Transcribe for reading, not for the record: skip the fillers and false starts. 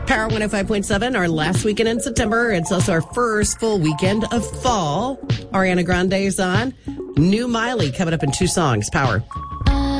Power 105.7, our last weekend in September. It's also our first full weekend of fall. Ariana Grande is on. New Miley coming up in 2 songs. Power.